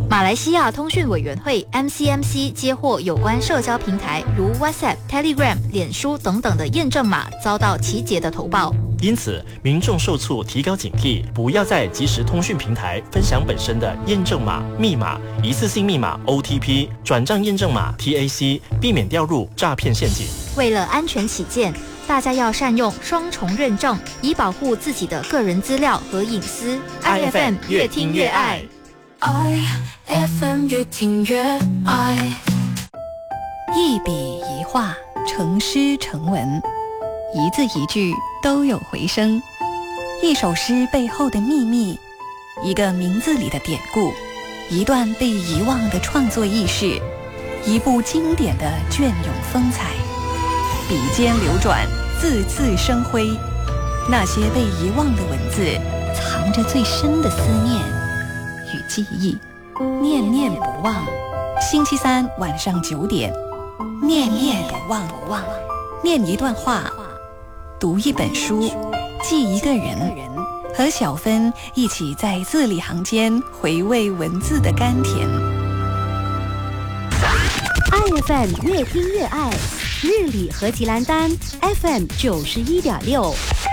马来西亚通讯委员会 MCMC 接获有关社交平台如 WhatsApp、Telegram、脸书等等的验证码遭到奇杰的投报， 因此民众受促提高警惕，不要在即时通讯平台分享本身的验证码、密码、一次性密码 OTP、转账验证码 TAC， 避免掉入诈骗陷阱。 为了安全起见，大家要善用双重认证，以保护自己的个人资料和隐私。IFM 越听越爱。 IFM 越听越爱， 一笔一画，成诗成文，一字一句都有回声。一首诗背后的秘密，一个名字里的典故，一段被遗忘的创作轶事，一部经典的隽永风采。笔尖流转，字字生辉。那些被遗忘的文字，藏着最深的思念与记忆，念念不忘。星期三晚上9点，念念不忘，念一段话，读一本书，记一个人，和小芬一起在字里行间回味文字的甘甜。 IFM 越听越爱，日理和吉兰丹 FM 91.6。